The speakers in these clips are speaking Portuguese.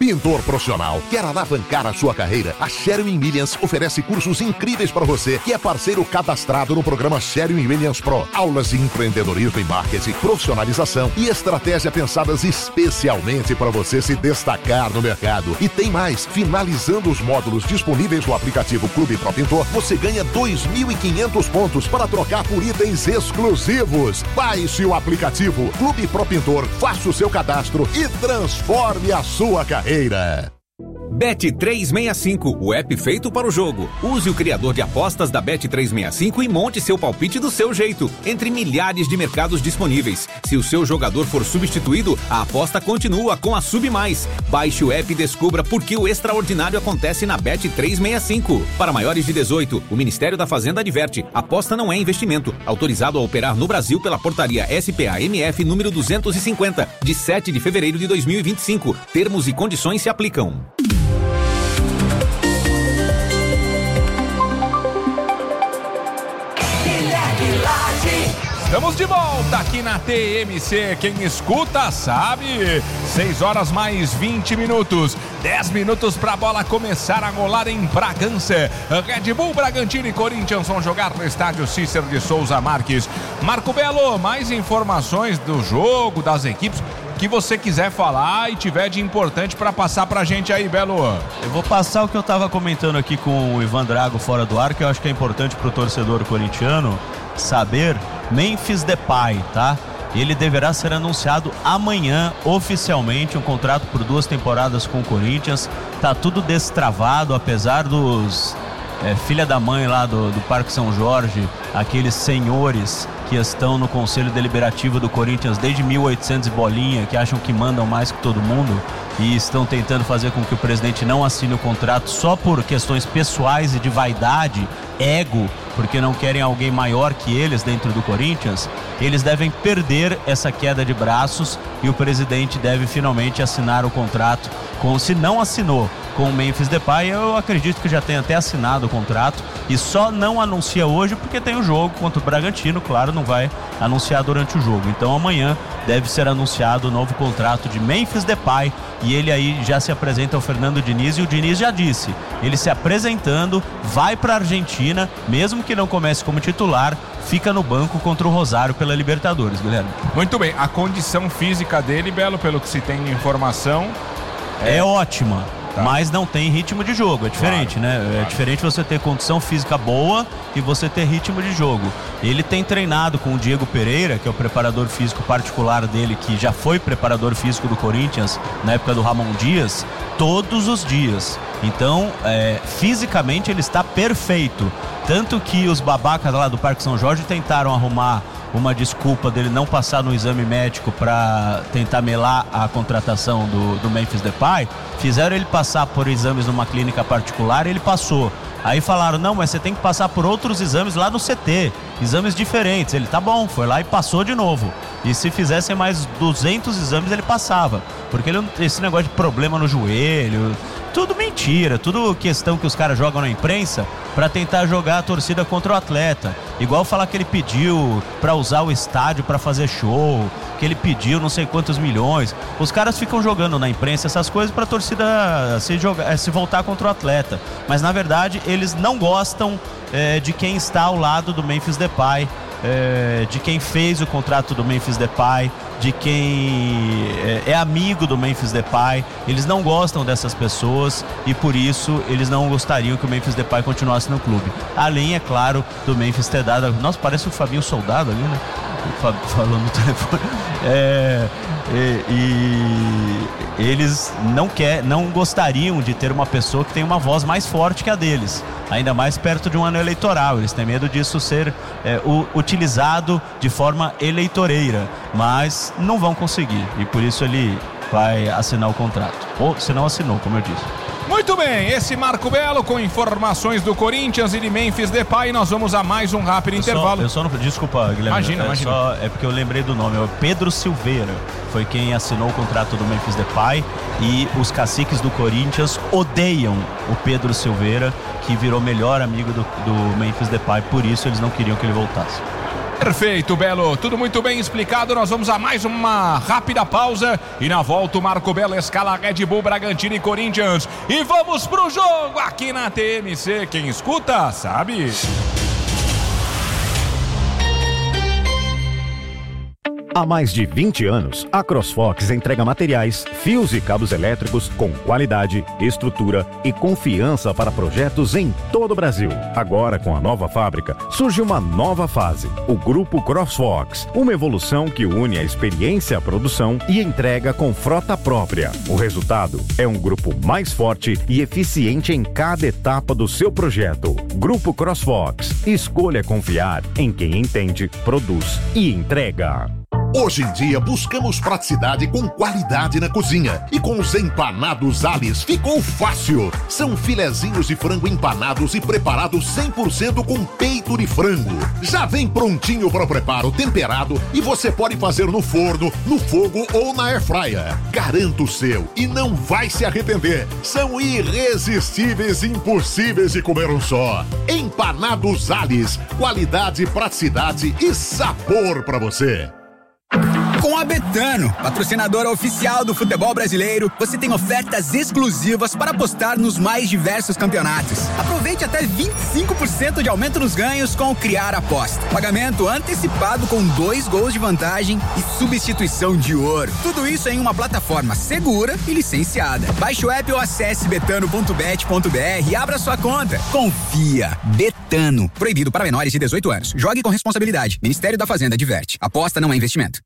pintor profissional. Quer alavancar a sua carreira? A Sherwin-Williams oferece cursos incríveis para você, que é parceiro cadastrado no programa Sherwin-Williams Pro. Aulas de empreendedorismo e marketing, profissionalização e estratégia pensadas especialmente para você se destacar no mercado. E tem mais, finalizando os módulos disponíveis no aplicativo Clube Pro Pintor, você ganha 2.500 pontos para trocar por itens exclusivos. Baixe o aplicativo Clube Pro Pintor, faça o seu cadastro e transforme a sua carreira. Bet365, o app feito para o jogo. Use o criador de apostas da Bet365 e monte seu palpite do seu jeito, entre milhares de mercados disponíveis. Se o seu jogador for substituído, a aposta continua com a Sub+. Baixe o app e descubra por que o extraordinário acontece na Bet365. Para maiores de 18, o Ministério da Fazenda adverte: aposta não é investimento. Autorizado a operar no Brasil pela portaria SPA-MF número 250, de 7 de fevereiro de 2025. Termos e condições se aplicam. Estamos de volta aqui na TMC. Quem escuta sabe. 6 horas mais 20 minutos. 10 minutos para a bola começar a rolar em Bragança. Red Bull, Bragantino e Corinthians vão jogar no estádio Cícero de Souza Marques. Marco Belo, mais informações do jogo, das equipes, que você quiser falar e tiver de importante para passar pra gente aí, Belo. Eu vou passar o que eu tava comentando aqui com o Ivan Drago fora do ar, que eu acho que é importante pro torcedor corintiano saber. Memphis Depay, tá? Ele deverá ser anunciado amanhã oficialmente, um contrato por 2 temporadas com o Corinthians. Tá tudo destravado, apesar dos filha da mãe lá do Parque São Jorge, aqueles senhores que estão no Conselho Deliberativo do Corinthians desde 1800 e bolinha, que acham que mandam mais que todo mundo e estão tentando fazer com que o presidente não assine o contrato só por questões pessoais e de vaidade, ego, porque não querem alguém maior que eles dentro do Corinthians. Eles devem perder essa queda de braços e o presidente deve finalmente assinar o contrato se não assinou com o Memphis Depay, eu acredito que já tenha até assinado o contrato e só não anuncia hoje porque tem o jogo contra o Bragantino, claro, não vai anunciar durante o jogo. Então amanhã deve ser anunciado o novo contrato de Memphis Depay e ele aí já se apresenta ao Fernando Diniz e o Diniz já disse, ele se apresentando, vai para a Argentina, mesmo que não comece como titular, fica no banco contra o Rosário pela Libertadores, Guilherme. Muito bem, a condição física dele, Belo, pelo que se tem de informação, é ótima. Tá. Mas não tem ritmo de jogo, é diferente, claro, né? Claro. É diferente você ter condição física boa e você ter ritmo de jogo. Ele tem treinado com o Diego Pereira, que é o preparador físico particular dele, que já foi preparador físico do Corinthians na época do Ramon Dias, todos os dias. Então, fisicamente ele está perfeito. Tanto que os babacas lá do Parque São Jorge tentaram arrumar uma desculpa dele não passar no exame médico para tentar melar a contratação do Memphis Depay. Fizeram ele passar por exames numa clínica particular e ele passou. Aí falaram, não, mas você tem que passar por outros exames lá no CT, exames diferentes. Ele, tá bom, foi lá e passou de novo. E se fizessem mais 200 exames ele passava, porque ele, esse negócio de problema no joelho, tudo mentira, tudo questão que os caras jogam na imprensa para tentar jogar a torcida contra o atleta. Igual falar que ele pediu para usar o estádio para fazer show, que ele pediu não sei quantos milhões. Os caras ficam jogando na imprensa essas coisas para a torcida se voltar contra o atleta. Mas na verdade eles não gostam de quem está ao lado do Memphis Depay, de quem fez o contrato do Memphis Depay, de quem é amigo do Memphis Depay. Eles não gostam dessas pessoas e por isso eles não gostariam que o Memphis Depay continuasse no clube. Além, é claro, do Memphis ter dado... Nossa, parece o Fabinho Soldado ali, né? Falando no telefone. E eles não gostariam de ter uma pessoa que tem uma voz mais forte que a deles, ainda mais perto de um ano eleitoral. Eles têm medo disso ser utilizado de forma eleitoreira, mas não vão conseguir e por isso ele vai assinar o contrato, ou se não assinou, como eu disse. Muito bem, esse Marco Belo com informações do Corinthians e de Memphis Depay. Nós vamos a mais um rápido intervalo. Desculpa, Guilherme. Imagina. É porque eu lembrei do nome. É o Pedro Silveira. Foi quem assinou o contrato do Memphis Depay. E os caciques do Corinthians odeiam o Pedro Silveira, que virou melhor amigo do Memphis Depay. Por isso eles não queriam que ele voltasse. Perfeito, Belo. Tudo muito bem explicado. Nós vamos a mais uma rápida pausa e na volta o Marco Belo escala Red Bull, Bragantino e Corinthians. E vamos pro jogo aqui na TMC. Quem escuta, sabe. Há mais de 20 anos, a CrossFox entrega materiais, fios e cabos elétricos com qualidade, estrutura e confiança para projetos em todo o Brasil. Agora, com a nova fábrica, surge uma nova fase, o Grupo CrossFox, uma evolução que une a experiência à produção e entrega com frota própria. O resultado é um grupo mais forte e eficiente em cada etapa do seu projeto. Grupo CrossFox. Escolha confiar em quem entende, produz e entrega. Hoje em dia buscamos praticidade com qualidade na cozinha. E com os empanados Alice ficou fácil. São filezinhos de frango empanados e preparados 100% com peito de frango. Já vem prontinho para o preparo, temperado, e você pode fazer no forno, no fogo ou na airfryer. Garanta o seu e não vai se arrepender. São irresistíveis e impossíveis de comer um só. Empanados Alice, qualidade, praticidade e sabor para você. Com a Betano, patrocinadora oficial do futebol brasileiro, você tem ofertas exclusivas para apostar nos mais diversos campeonatos. Aproveite até 25% de aumento nos ganhos com o Criar Aposta. Pagamento antecipado com 2 gols de vantagem e substituição de ouro. Tudo isso em uma plataforma segura e licenciada. Baixe o app ou acesse betano.bet.br e abra sua conta. Confia. Betano. Proibido para menores de 18 anos. Jogue com responsabilidade. Ministério da Fazenda adverte. Aposta não é investimento.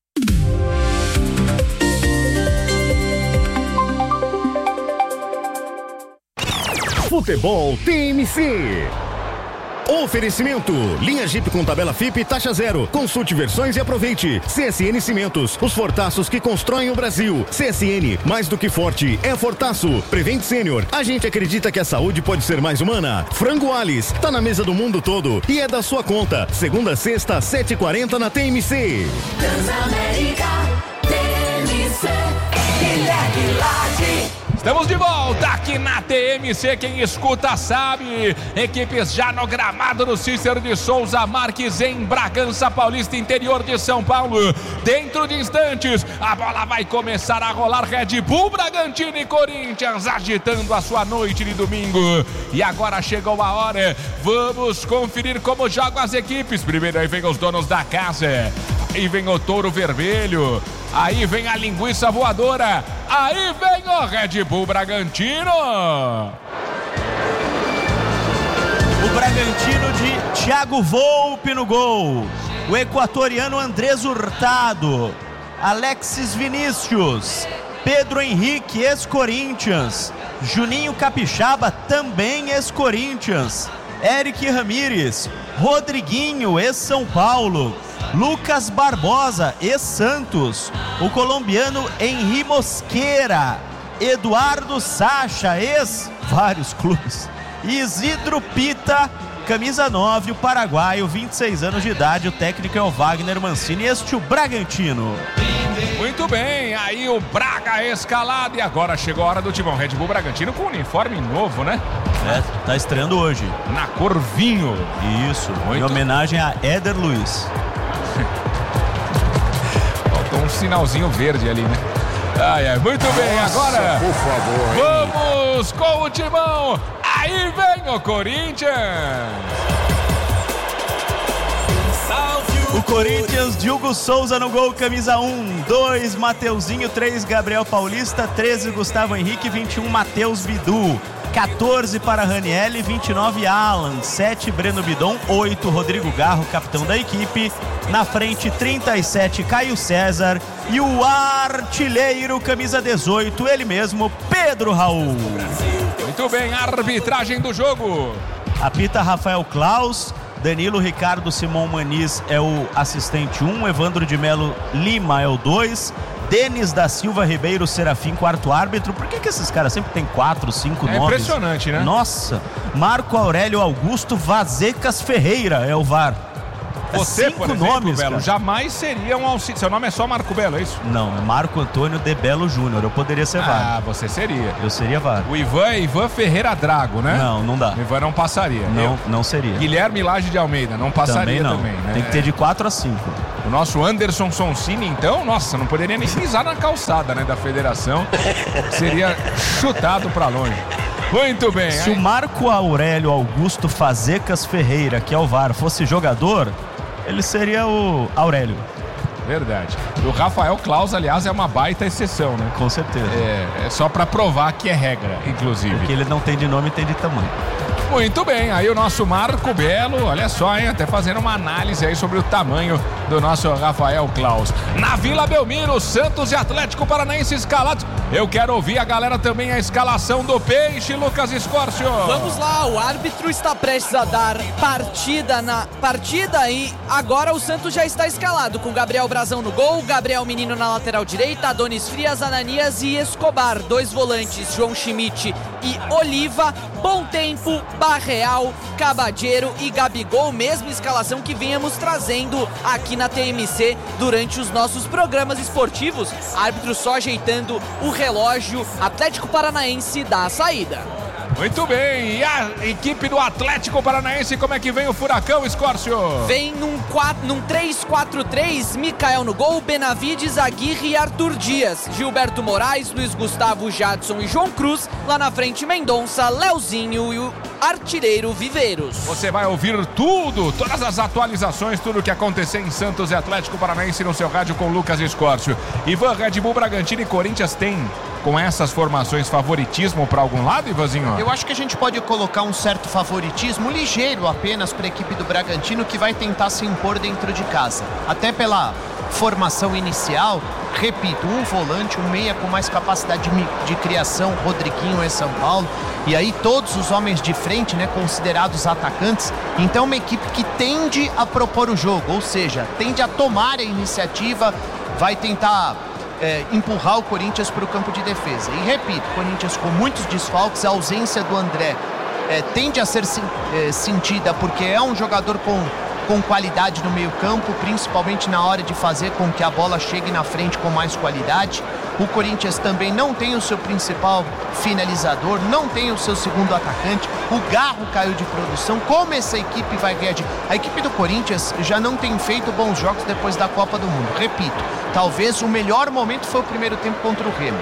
Futebol TMC. Oferecimento: linha Jeep com tabela FIP taxa zero. Consulte versões e aproveite. CSN Cimentos, os fortaços que constroem o Brasil. CSN, mais do que forte, é fortaço. Prevent Sênior, a gente acredita que a saúde pode ser mais humana. Frango Alice, tá na mesa do mundo todo e é da sua conta. Segunda a sexta, 7h40 na TMC. Transamérica, TMC, Guilherme Lage. Estamos de volta aqui na TMC, quem escuta sabe. Equipes já no gramado do Cícero de Souza Marques em Bragança Paulista, interior de São Paulo. Dentro de instantes, a bola vai começar a rolar. Red Bull, Bragantino e Corinthians agitando a sua noite de domingo. E agora chegou a hora, vamos conferir como jogam as equipes. Primeiro aí vem os donos da casa, aí vem o Touro Vermelho, aí vem a Linguiça Voadora, aí vem o Red Bull Bragantino. O Bragantino de Thiago Volpe no gol. O equatoriano Andrés Hurtado. Alexis Vinícius. Pedro Henrique, ex-Corinthians. Juninho Capixaba, também ex-Corinthians. Eric Ramírez. Rodriguinho, ex-São Paulo. Lucas Barbosa, ex-Santos. O colombiano Henry Mosquera. Eduardo Sacha, ex-vários clubes. Isidro Pita, camisa 9, o paraguaio, 26 anos de idade. O técnico é o Wagner Mancini. Este é o Bragantino. Muito bem, aí o Braga escalado. E agora chegou a hora do Timão. Red Bull Bragantino com uniforme novo, né? Tá estreando hoje. Na cor vinho. Isso, em homenagem a Éder Luiz. Faltou um sinalzinho verde ali, né? Muito bem, agora por favor, vamos com o Timão. Aí vem o Corinthians. O Corinthians, Diogo Souza no gol, camisa 1, 2, Mateuzinho, 3, Gabriel Paulista, 13, Gustavo Henrique, 21, Matheus Bidu, 14 para Ranielli, 29, Alan, 7, Breno Bidon, 8, Rodrigo Garro, capitão da equipe, na frente 37, Caio César e o artilheiro, camisa 18, ele mesmo, Pedro Raul. Muito bem, arbitragem do jogo. Apita Rafael Klaus. Danilo Ricardo Simão Maniz é o assistente 1, Evandro de Melo Lima é o 2, Denis da Silva Ribeiro Serafim, quarto árbitro. Por que esses caras sempre tem 4, 5 nomes? É impressionante, né? Nossa. Marco Aurélio Augusto Vazecas Ferreira é o VAR. Você, 5 por exemplo, nomes, Belo, cara. jamais seria um auxílio. Seu nome é só Marco Belo, é isso? Não, é Marco Antônio de Belo Júnior. Eu poderia ser VAR. Ah, você seria. Eu seria VAR. O Ivan é Ivan Ferreira Drago, né? Não dá. O Ivan não passaria. Não seria. Guilherme Lage de Almeida, não passaria Também não. também, né? Tem que ter de 4 a 5. O nosso Anderson Sonsini, então, nossa, não poderia nem pisar na calçada, né, da federação. Seria chutado pra longe. Muito bem. Se o Marco Aurélio Augusto Fazecas Ferreira, que é o VAR, fosse jogador, ele seria o Aurélio. Verdade. O Rafael Claus, aliás, é uma baita exceção, né? Com certeza. É só pra provar que é regra, inclusive. Porque ele não tem de nome, tem de tamanho. Muito bem, aí o nosso Marco Belo, olha só, hein, até fazendo uma análise aí sobre o tamanho do nosso Rafael Claus. Na Vila Belmiro, Santos e Atlético Paranaense escalados. Eu quero ouvir a galera também a escalação do Peixe, Lucas Escórcio. Vamos lá, o árbitro está prestes a dar partida e agora o Santos já está escalado com Gabriel Brazão no gol, Gabriel Menino na lateral direita, Adonis Frias, Ananias e Escobar. 2 volantes, João Schmidt e Oliva. Bom Tempo, Barreal, Cabadeiro e Gabigol, mesma escalação que vínhamos trazendo aqui na TMC durante os nossos programas esportivos. Árbitro só ajeitando o relógio. Atlético Paranaense dá a saída. Muito bem, e a equipe do Atlético Paranaense, como é que vem o Furacão, Escórcio? Vem num 3-4-3, Mikael no gol, Benavides, Aguirre e Arthur Dias, Gilberto Moraes, Luiz Gustavo, Jadson e João Cruz, lá na frente Mendonça, Leozinho e o artilheiro Viveiros. Você vai ouvir todas as atualizações, tudo o que acontecer em Santos e Atlético Paranaense no seu rádio com Lucas Escórcio. Ivan, Red Bull, Bragantino e Corinthians tem, com essas formações, favoritismo para algum lado, Ivanzinho? Eu acho que a gente pode colocar um certo favoritismo, ligeiro apenas, para a equipe do Bragantino, que vai tentar se impor dentro de casa. Até pela formação inicial, repito, um volante, um meia com mais capacidade de criação, Rodriguinho em São Paulo, e aí todos os homens de frente, né, considerados atacantes. Então uma equipe que tende a propor o jogo, ou seja, tende a tomar a iniciativa, vai tentar empurrar o Corinthians para o campo de defesa. E repito, Corinthians com muitos desfalques, a ausência do André tende a ser sentida, porque é um jogador com qualidade no meio campo, principalmente na hora de fazer com que a bola chegue na frente com mais qualidade. O Corinthians também não tem o seu principal finalizador, não tem o seu segundo atacante. O Garro caiu de produção. Como essa equipe vai reagir? A equipe do Corinthians já não tem feito bons jogos depois da Copa do Mundo. Repito, talvez o melhor momento foi o primeiro tempo contra o Remo.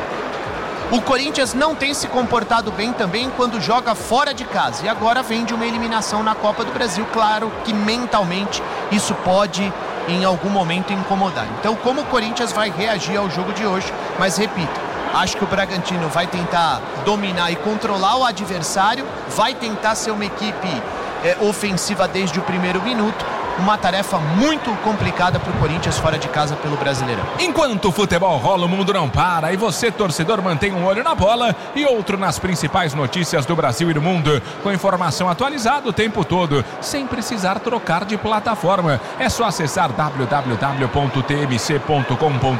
O Corinthians não tem se comportado bem também quando joga fora de casa. E agora vem de uma eliminação na Copa do Brasil. Claro que mentalmente isso pode em algum momento incomodar. Então, como o Corinthians vai reagir ao jogo de hoje? Mas repito, acho que o Bragantino vai tentar dominar e controlar o adversário, vai tentar ser uma equipe ofensiva desde o primeiro minuto. Uma tarefa muito complicada para o Corinthians fora de casa pelo Brasileirão. Enquanto o futebol rola, o mundo não para. E você, torcedor, mantém um olho na bola e outro nas principais notícias do Brasil e do mundo. Com informação atualizada o tempo todo, sem precisar trocar de plataforma. É só acessar www.tmc.com.br.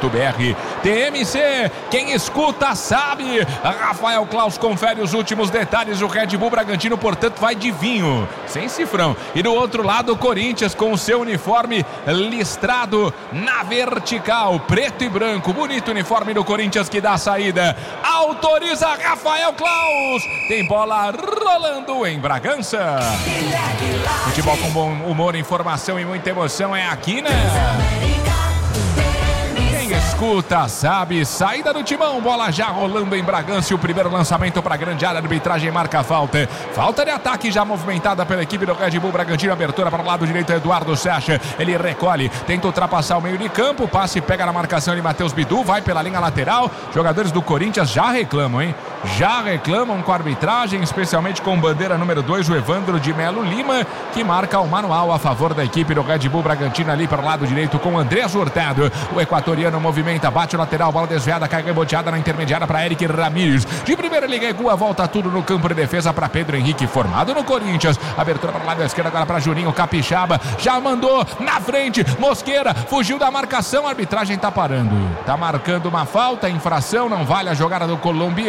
TMC, quem escuta sabe. Rafael Claus confere os últimos detalhes. O Red Bull Bragantino, portanto, vai de vinho, sem cifrão. E do outro lado, o Corinthians com o seu uniforme listrado na vertical, preto e branco, bonito uniforme do Corinthians que dá a saída. Autoriza Rafael Claus. Tem bola rolando em Bragança. Futebol com bom humor, informação e muita emoção é aqui, né? Escuta, sabe, saída do Timão, bola já rolando em Bragança, o primeiro lançamento para a grande área, a arbitragem marca falta de ataque já movimentada pela equipe do Red Bull Bragantino, abertura para o lado direito, Eduardo Sacha, ele recolhe, tenta ultrapassar o meio de campo, passe, pega na marcação de Matheus Bidu, vai pela linha lateral, jogadores do Corinthians já reclamam, hein? Já reclamam com a arbitragem, especialmente com bandeira número 2, o Evandro de Melo Lima, que marca o manual a favor da equipe do Red Bull Bragantino ali para o lado direito com Andrés Hurtado, o equatoriano movimenta, bate o lateral, bola desviada, cai reboteada na intermediária para Eric Ramírez, de primeira ele recua, volta tudo no campo de defesa para Pedro Henrique, formado no Corinthians, abertura para o lado esquerdo agora para Juninho Capixaba, já mandou na frente, Mosqueira, fugiu da marcação, a arbitragem tá parando, tá marcando uma falta, infração, não vale a jogada do colombiano,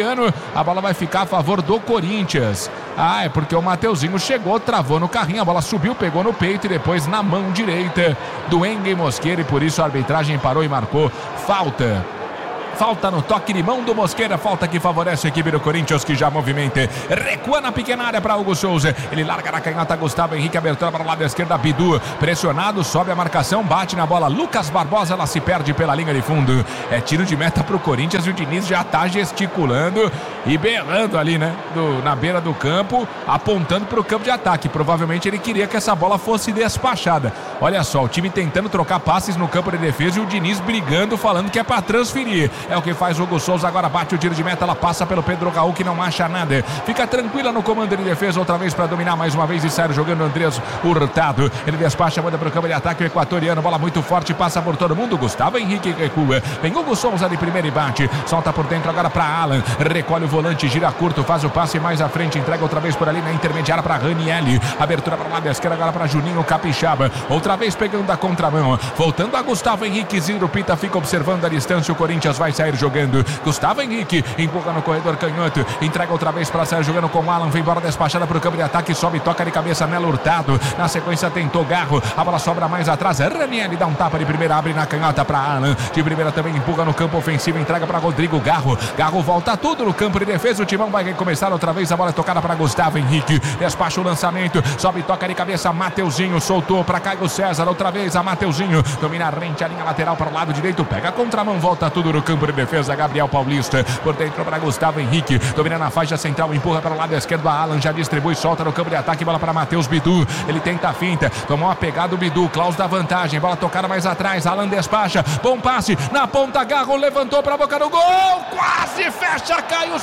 a bola vai ficar a favor do Corinthians. É porque o Mateuzinho chegou, travou no carrinho, a bola subiu, pegou no peito e depois na mão direita do Engel Mosqueira, e por isso a arbitragem parou e marcou falta. Falta no toque de mão do Mosqueira, falta que favorece a equipe do Corinthians, que já movimenta. Recua na pequena área para Hugo Souza. Ele larga na canhota, Gustavo Henrique, abertura para o lado esquerdo, Bidu. Pressionado, sobe a marcação, bate na bola. Lucas Barbosa, ela se perde pela linha de fundo. É tiro de meta para o Corinthians e o Diniz já está gesticulando e berrando ali, né? Na beira do campo, apontando para o campo de ataque. Provavelmente ele queria que essa bola fosse despachada. Olha só, o time tentando trocar passes no campo de defesa e o Diniz brigando, falando que é para transferir. É o que faz o Hugo Souza, agora bate o tiro de meta, ela passa pelo Pedro Raul, que não acha nada. Fica tranquila no comando de defesa, outra vez para dominar mais uma vez e sair jogando Andrés Hurtado. Ele despacha, manda para o campo de ataque o equatoriano, bola muito forte, passa por todo mundo. Gustavo Henrique recua. Vem Hugo Souza de primeira e bate. Solta por dentro agora para Alan. Recolhe o volante, gira curto, faz o passe mais à frente, entrega outra vez por ali na intermediária para Ranielli. Abertura para o lado esquerdo agora para Juninho Capixaba. Outra vez pegando a contramão. Voltando a Gustavo Henrique, Ziro Pita fica observando a distância. O Corinthians vai sair jogando. Gustavo Henrique empurra no corredor canhoto, entrega outra vez para sair jogando com o Alan, vem embora despachada para o campo de ataque, sobe, toca de cabeça Nelo Hurtado, na sequência tentou Garro, a bola sobra mais atrás, Ranieri dá um tapa de primeira, abre na canhota para Alan, de primeira também empurra no campo ofensivo, entrega para Rodrigo Garro, volta tudo no campo de defesa, o Timão vai recomeçar outra vez, a bola é tocada para Gustavo Henrique, despacha o lançamento, sobe, toca de cabeça Mateuzinho, soltou para Caio César, outra vez a Mateuzinho, domina a rente, a linha lateral para o lado direito, pega a contramão, volta tudo no campo de defesa, Gabriel Paulista, por dentro para Gustavo Henrique, domina na faixa central, empurra para o lado esquerdo, a Alan já distribui, solta no campo de ataque, bola para Matheus Bidu, ele tenta a finta, tomou uma pegada o Bidu, Klaus da vantagem, bola tocada mais atrás, Alan despacha, bom passe, na ponta, Garro levantou para a boca do gol, quase fecha Caio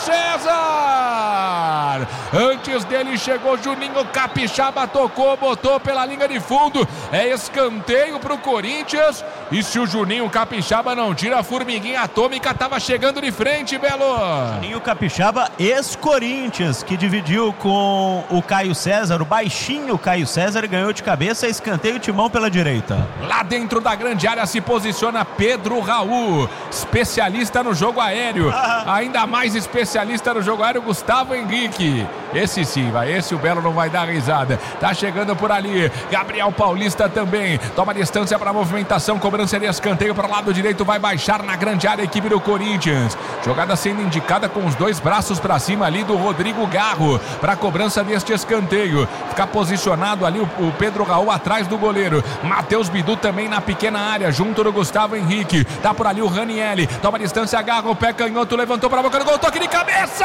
César, antes dele chegou Juninho Capixaba, tocou, botou pela linha de fundo, é escanteio para o Corinthians, e se o Juninho Capixaba não tira, a formiguinha atômica estava chegando de frente, Belo. Juninho Capixaba, ex-Corinthians, que dividiu com o Caio César, o baixinho Caio César, ganhou de cabeça, escanteio, Timão pela direita. Lá dentro da grande área se posiciona Pedro Raul, especialista no jogo aéreo, ainda mais especialista no jogo aéreo, Gustavo Henrique. Esse sim, esse o Belo não vai dar risada. Tá chegando por ali, Gabriel Paulista também, toma distância para a movimentação, cobrança de escanteio para o lado direito, vai baixar na grande área a equipe do Corinthians. Jogada sendo indicada com os dois braços para cima ali do Rodrigo Garro para a cobrança deste escanteio. Fica posicionado ali o Pedro Raul atrás do goleiro. Matheus Bidu também na pequena área, junto do Gustavo Henrique. Tá por ali o Ranielli, toma distância, Garro, pé canhoto, levantou para a boca do gol, toque de cabeça,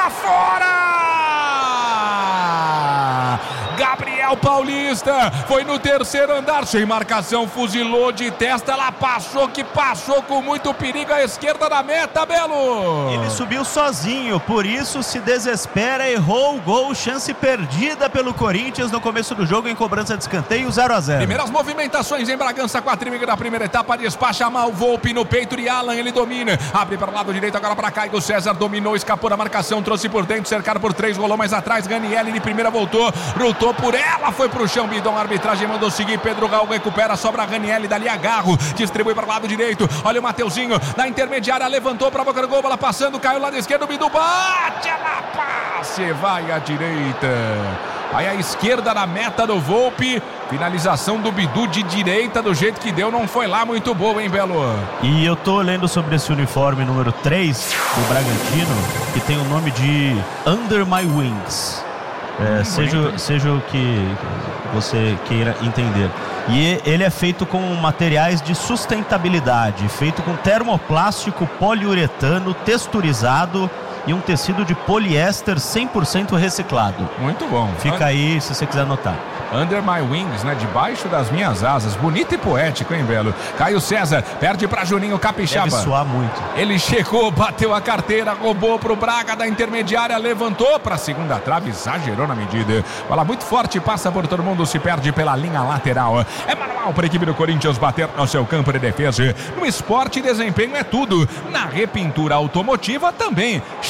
fora! Gabriel Paulista foi no terceiro andar, sem marcação, fuzilou de testa, ela passou com muito perigo à esquerda da meta, Belo. Ele subiu sozinho, por isso se desespera, errou o gol, chance perdida pelo Corinthians no começo do jogo em cobrança de escanteio, 0-0. Primeiras movimentações em Bragança, 4 da primeira etapa, despacha mal, Volpe no peito de Alan, ele domina, abre para o lado direito agora para Caio César, dominou, escapou da marcação, trouxe por dentro, cercado por 3, rolou mais atrás, Ranielli de primeira voltou, lutou por ela, foi pro chão, Bidon, a arbitragem mandou seguir, Pedro Raul recupera, sobra Ranielli, dali a Garro, distribui para o lado direito, olha o Mateuzinho, na intermediária, levantou para a boca do gol, bola passando, caiu lá da esquerda, o Bidu bate, ela passe, vai à direita, vai à esquerda na meta do Volpe, finalização do Bidu de direita, do jeito que deu, não foi lá muito boa, hein, Belo? E eu tô lendo sobre esse uniforme número 3 do Bragantino, que tem o nome de Under My Wings. Seja o que você queira entender. E ele é feito com materiais de sustentabilidade, feito com termoplástico poliuretano texturizado e um tecido de poliéster 100% reciclado. Muito bom. Fica aí se você quiser anotar. Under My Wings, né? Debaixo das minhas asas. Bonito e poético, hein, Belo? Caio César perde para Juninho Capixaba. Deve suar muito. Ele chegou, bateu a carteira, roubou pro Braga da intermediária, levantou para a segunda trave, exagerou na medida. Bola muito forte, passa por todo mundo, se perde pela linha lateral. É manual para a equipe do Corinthians bater no seu campo de defesa. No esporte, desempenho é tudo. Na repintura automotiva também.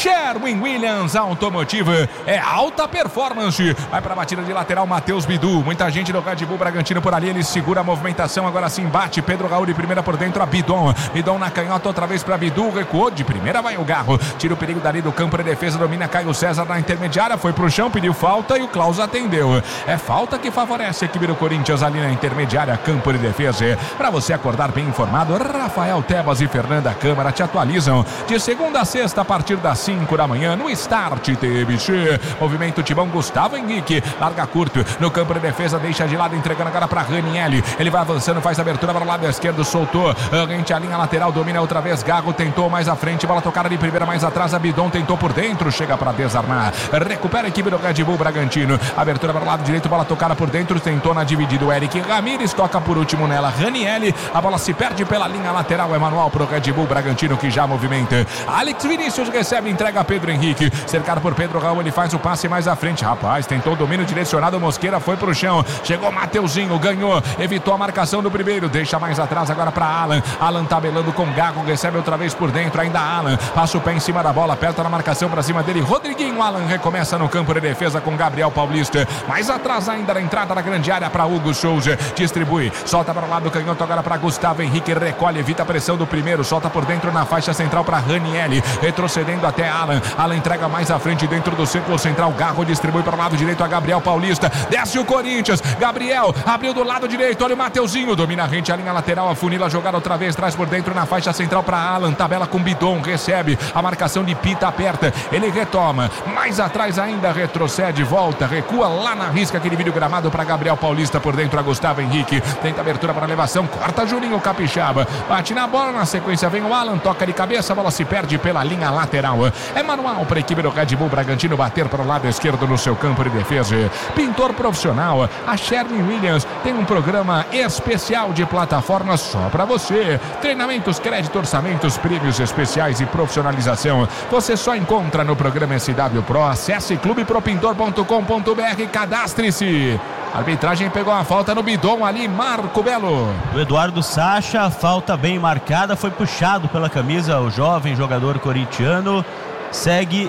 Sherwin-Williams Automotive é alta performance. Vai para a batida de lateral, Matheus Bidu. Muita gente do Red Bull Bragantino por ali. Ele segura a movimentação. Agora sim bate. Pedro Raul de primeira por dentro. A Bidon na canhota outra vez para Bidu. Recuou de primeira. Vai o Garro. Tira o perigo dali do campo de defesa. Domina Caio César na intermediária. Foi pro chão. Pediu falta e o Klaus atendeu. É falta que favorece a equipe do Corinthians ali na intermediária. Campo de defesa. Para você acordar bem informado, Rafael Tebas e Fernanda Câmara te atualizam de segunda a sexta a partir das 5 da manhã no Start TMC. Movimento Timão, Gustavo Henrique. Larga curto no campo de defesa. Deixa de lado, entregando agora para Ranieri. Ele vai avançando, faz abertura para o lado esquerdo. Soltou. Rente a linha lateral. Domina outra vez. Garro tentou mais à frente. Bola tocada de primeira mais atrás. A Bidon tentou por dentro. Chega para desarmar. Recupera a equipe do Red Bull Bragantino. Abertura para o lado direito. Bola tocada por dentro. Tentou na dividida o Eric Ramírez. Toca por último nela Ranieri. A bola se perde pela linha lateral. É manual para o Red Bull Bragantino que já movimenta. Alex Vinícius recebe, entrega a Pedro Henrique. Cercado por Pedro Raul. Ele faz o passe mais à frente. Rapaz, tentou o domínio direcionado. Mosqueira foi pro chão. Chegou Mateuzinho. Ganhou. Evitou a marcação do primeiro. Deixa mais atrás agora para Alan. Alan tabelando com Gago. Recebe outra vez por dentro. Ainda Alan. Passa o pé em cima da bola. Aperta na marcação para cima dele. Rodriguinho. Alan recomeça no campo de defesa com Gabriel Paulista. Mais atrás ainda na entrada da grande área para Hugo Souza. Distribui. Solta para o lado do canhoto agora para Gustavo Henrique. Recolhe. Evita a pressão do primeiro. Solta por dentro na faixa central para Ranieri. Retrocedendo até Alan. Alan entrega mais à frente dentro do círculo central. Garro distribui para o lado direito a Gabriel Paulista. Desce o Corinthians. Gabriel abriu do lado direito. Olha o Mateuzinho. Domina a rente, a linha lateral. Afunila a jogada outra vez. Traz por dentro na faixa central para Alan. Tabela com Bidon. Recebe a marcação de Pita. Aperta. Ele retoma. Mais atrás ainda. Retrocede. Volta. Recua lá na risca. Aquele vídeo gramado para Gabriel Paulista. Por dentro a Gustavo Henrique. Tenta abertura para elevação. Corta Juninho Capixaba. Bate na bola. Na sequência vem o Alan. Toca de cabeça. A bola se perde pela linha lateral. É manual para a equipe do Red Bull Bragantino bater para o lado esquerdo no seu campo de defesa. Pintor profissional, a Sherwin-Williams tem um programa especial de plataformas só para você. Treinamentos, crédito, orçamentos, prêmios especiais e profissionalização. Você só encontra no programa SW Pro. Acesse clubepropintor.com.br e cadastre-se. A arbitragem pegou a falta no Bidon ali, Marco Belo. O Eduardo Sacha, falta bem marcada, foi puxado pela camisa o jovem jogador corintiano. Segue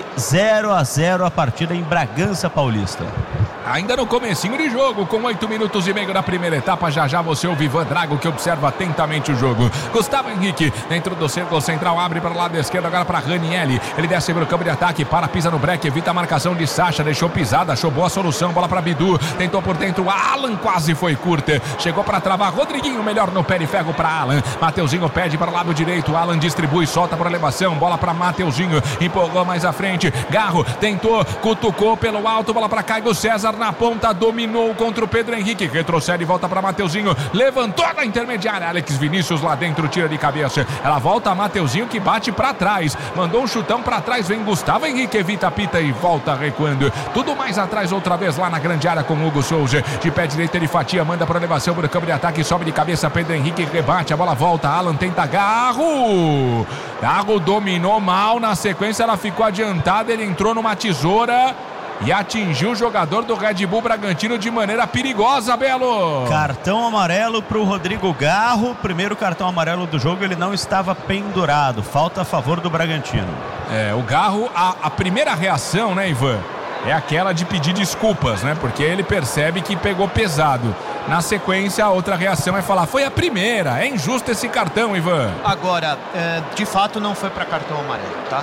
0-0 a partida em Bragança Paulista. Ainda no comecinho de jogo, com 8 minutos e meio da primeira etapa, já você ouve Ivan Drago, que observa atentamente o jogo. Gustavo Henrique, dentro do círculo central, abre para o lado esquerdo, agora para Ranieri. Ele desce para o campo de ataque, pisa no break, evita a marcação de Sacha, deixou pisada, achou boa solução, bola para Bidu, tentou por dentro, Alan quase foi curta, chegou para travar, Rodriguinho melhor no pé de ferro para Alan. Mateuzinho pede para o lado direito, Alan distribui, solta para elevação, bola para Mateuzinho, empurrou mais à frente, Garro tentou, cutucou pelo alto, bola para Caio César na ponta, dominou contra o Pedro Henrique, retrocede e volta para Mateuzinho, levantou na intermediária, Alex Vinícius lá dentro, tira de cabeça, ela volta a Mateuzinho que bate para trás, mandou um chutão para trás, vem Gustavo Henrique, evita a pita e volta recuando, tudo mais atrás outra vez lá na grande área com Hugo Souza, de pé direito ele fatia, manda para elevação para o campo de ataque, sobe de cabeça, Pedro Henrique rebate, a bola volta, Alan tenta Garro dominou mal, na sequência ela ficou adiantada, ele entrou numa tesoura e atingiu o jogador do Red Bull Bragantino de maneira perigosa, Belo. Cartão amarelo para o Rodrigo Garro. Primeiro cartão amarelo do jogo, ele não estava pendurado. Falta a favor do Bragantino. O Garro, a primeira reação, né, Ivan? É aquela de pedir desculpas, né? Porque ele percebe que pegou pesado. Na sequência, a outra reação é falar, foi a primeira, é injusto esse cartão, Ivan. Agora, de fato não foi para cartão amarelo, tá?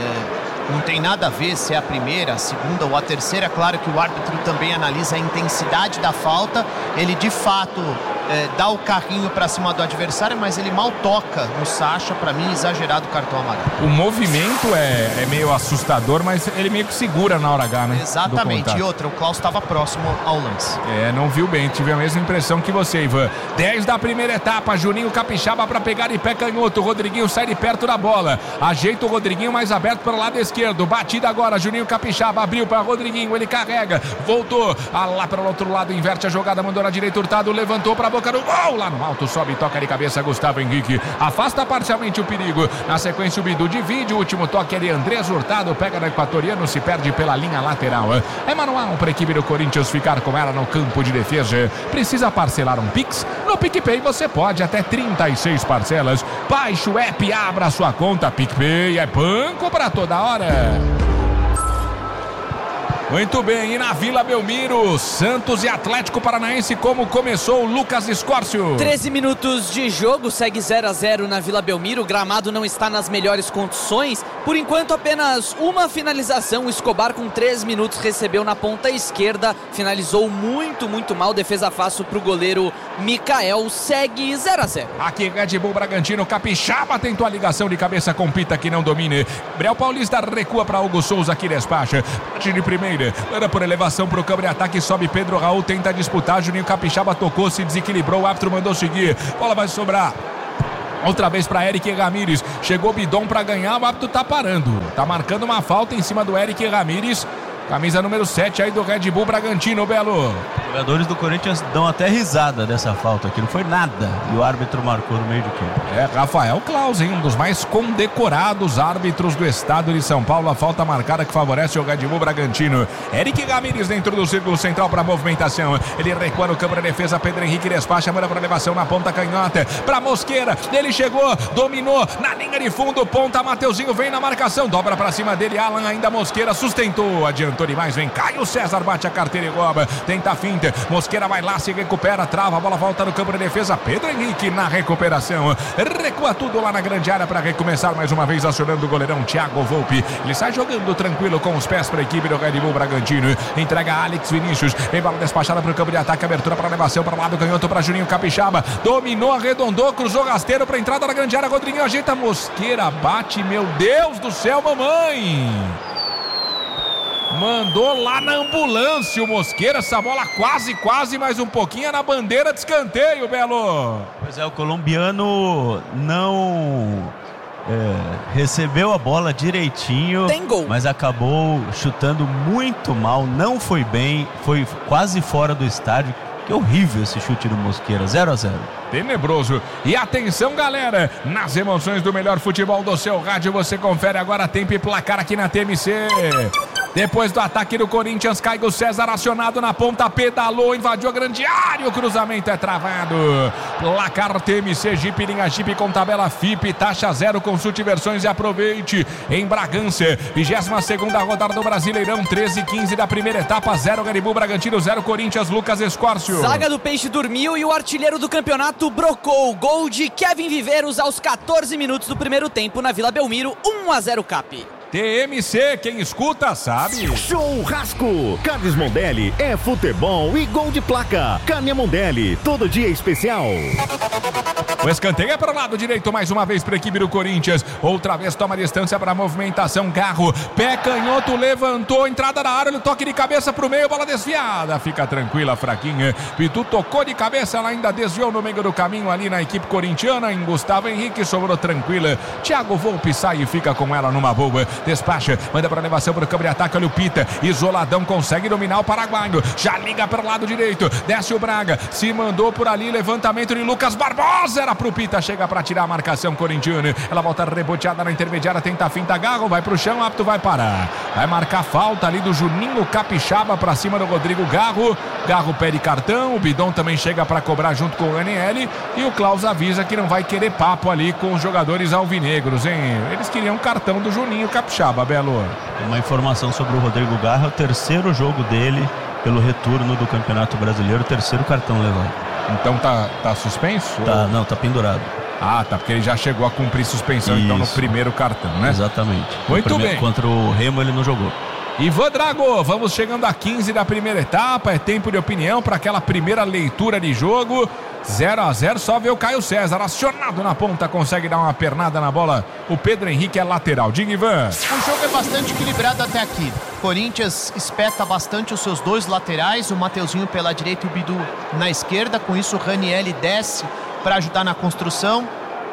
Não tem nada a ver se é a primeira, a segunda ou a terceira. Claro que o árbitro também analisa a intensidade da falta. Ele de fato dá o carrinho para cima do adversário, mas ele mal toca no Sacha. Para mim, exagerado o cartão amarelo. O movimento é meio assustador, mas ele meio que segura na hora H, né? Exatamente. E outra, o Klaus estava próximo ao lance. Não viu bem, tive a mesma impressão que você, Ivan. 10 da primeira etapa, Juninho Capixaba para pegar de pé canhoto. Rodriguinho sai de perto da bola, ajeita o Rodriguinho mais aberto para o lado esquerdo, batida agora, Juninho Capixaba abriu para Rodriguinho, ele carrega, voltou lá para o outro lado, inverte a jogada, mandou na direita, Hurtado levantou para boca do gol, lá no alto, sobe, toca de cabeça, Gustavo Henrique, afasta parcialmente o perigo, na sequência o Bidu divide, o último toque ali, Andrés Hurtado, pega no equatoriano, se perde pela linha lateral. É manual para a equipe do Corinthians ficar com ela no campo de defesa. Precisa parcelar um Pix? No PicPay você pode, até 36 parcelas. Baixe o app, abra sua conta, PicPay é banco para toda hora. Muito bem, e na Vila Belmiro, Santos e Atlético Paranaense, como começou o Lucas Escórcio? 13 minutos de jogo, segue 0-0 na Vila Belmiro, o gramado não está nas melhores condições, por enquanto apenas uma finalização, o Escobar com 3 minutos recebeu na ponta esquerda, finalizou muito mal, defesa fácil para o goleiro Mikael, segue 0-0. Aqui Red Bull Bragantino, Capixaba tentou a ligação de cabeça com Pita que não domine, Gabriel Paulista recua para Hugo Souza que despacha, de primeira. Era por elevação para o câmbio de ataque, sobe Pedro Raul, tenta disputar, Juninho Capixaba tocou, se desequilibrou, o árbitro mandou seguir, bola vai sobrar outra vez para Eric Ramírez, chegou Bidon para ganhar, o árbitro tá parando, tá marcando uma falta em cima do Eric Ramírez, camisa número 7 aí do Red Bull Bragantino, Belo. Os jogadores do Corinthians dão até risada dessa falta aqui, não foi nada, e o árbitro marcou no meio de campo. Rafael Claus, um dos mais condecorados árbitros do estado de São Paulo, a falta marcada que favorece o Red Bull Bragantino. Eric Ramírez dentro do círculo central para movimentação, ele recua no campo de defesa, Pedro Henrique despacha, manda para elevação na ponta canhota, para Mosqueira, ele chegou, dominou, na linha de fundo, ponta, Mateuzinho vem na marcação, dobra para cima dele, Alan ainda Mosqueira, sustentou, adiantou demais, vem Caio César, bate a carteira e rouba, tenta a finta, Mosqueira vai lá, se recupera, trava, a bola volta no campo de defesa, Pedro Henrique na recuperação, recua tudo lá na grande área para recomeçar mais uma vez, acionando o goleirão Thiago Volpi, ele sai jogando tranquilo com os pés para a equipe do Red Bull Bragantino, entrega a Alex Vinícius, vem bola despachada para o campo de ataque, abertura para elevação, para o lado canhoto para Juninho Capixaba, dominou, arredondou, cruzou rasteiro para a entrada da grande área, Rodriguinho ajeita, Mosqueira bate, meu Deus do céu, mamãe! Mandou lá na ambulância o Mosqueira, essa bola quase, mais um pouquinho na bandeira de escanteio, Belo. Pois é, o colombiano não recebeu a bola direitinho, tem gol, mas acabou chutando muito mal, não foi bem, foi quase fora do estádio. Que horrível esse chute do Mosqueira, 0-0. Tenebroso. E atenção, galera, nas emoções do melhor futebol do seu rádio, você confere agora tempo e placar aqui na TMC. Depois do ataque do Corinthians, Caio César acionado na ponta, pedalou, invadiu a grande área, o cruzamento é travado. Placar TMC, Jeep, linha Jeep com tabela FIP, taxa zero, consulte versões e aproveite. Em Bragança, 22ª rodada do Brasileirão, 13-15 da primeira etapa, 0 Red Bull Bragantino, 0 Corinthians, Lucas Escórcio. Zaga do Peixe dormiu e o artilheiro do campeonato brocou. Gol de Kevin Viveiros aos 14 minutos do primeiro tempo na Vila Belmiro, 1-0 Cap. TMC, quem escuta sabe. Churrasco! Carnes Mondelli é futebol e gol de placa. Carne Mondelli, todo dia especial. O escanteio é para o lado direito, mais uma vez para a equipe do Corinthians. Outra vez toma distância para a movimentação. Garro, pé canhoto, levantou, entrada na área, no toque de cabeça para o meio, bola desviada. Fica tranquila, fraquinha. Pitu tocou de cabeça, ela ainda desviou no meio do caminho ali na equipe corintiana. Em Gustavo Henrique, sobrou tranquila. Thiago Volpi sai e fica com ela numa boa. Despacha, manda para elevação para o campo de ataque, olha o Pita, isoladão, consegue dominar o paraguaio, já liga para o lado direito, desce o Braga, se mandou por ali, levantamento de Lucas Barbosa, era pro Pita, chega para tirar a marcação corintiana, ela volta reboteada na intermediária, tenta a finta, Garro, vai pro chão, apto, vai parar, vai marcar falta ali do Juninho Capixaba para cima do Rodrigo Garro, Garro pede cartão, o Bidon também chega para cobrar junto com o NL, e o Klaus avisa que não vai querer papo ali com os jogadores alvinegros, hein? Eles queriam cartão do Juninho Capixaba, Belo. Uma informação sobre o Rodrigo Garro, é o terceiro jogo dele pelo retorno do Campeonato Brasileiro, o terceiro cartão levado. Então tá suspenso? Tá, não, tá pendurado. Ah, tá, porque ele já chegou a cumprir suspensão. Isso. Então no primeiro cartão, né? Exatamente. Muito bem. Contra o Remo ele não jogou. Ivan Drago, vamos chegando a 15 da primeira etapa, é tempo de opinião para aquela primeira leitura de jogo. 0-0, só vê o Caio César acionado na ponta, consegue dar uma pernada na bola. O Pedro Henrique é lateral. Diga, Ivan. O jogo é bastante equilibrado até aqui. Corinthians espeta bastante os seus dois laterais, o Mateuzinho pela direita e o Bidu na esquerda. Com isso o Ranieri desce para ajudar na construção.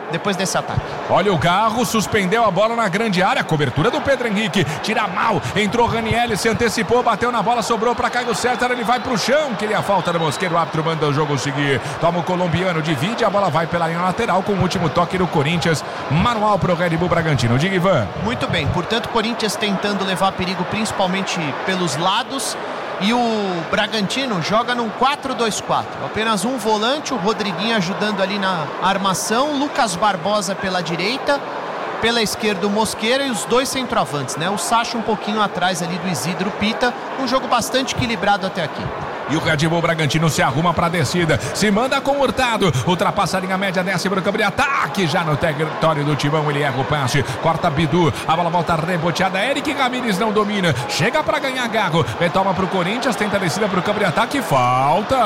depois desse ataque. Olha o Garro, suspendeu a bola na grande área, cobertura do Pedro Henrique, tira mal, entrou Ranieri, se antecipou, bateu na bola, sobrou para Caio César, ele vai pro chão, queria a falta do Mosqueiro, o árbitro manda o jogo seguir, toma o colombiano, divide, a bola vai pela linha lateral com o último toque do Corinthians, manual pro Red Bull Bragantino. Diga, Ivan. Muito bem, portanto, Corinthians tentando levar perigo principalmente pelos lados. E o Bragantino joga num 4-2-4. Apenas um volante, o Rodriguinho ajudando ali na armação, Lucas Barbosa pela direita, pela esquerda o Mosqueira e os dois centroavantes, né? O Sacha um pouquinho atrás ali do Isidro Pita. Um jogo bastante equilibrado até aqui. E o Red Bull Bragantino se arruma para a descida, se manda com o Hurtado, ultrapassa a linha média, desce para o campo de ataque, já no território do Timão, ele erra o passe, corta Bidu, a bola volta reboteada, Eric Ramírez não domina, chega para ganhar Garro, retoma para o Corinthians, tenta a descida para o campo de ataque, falta.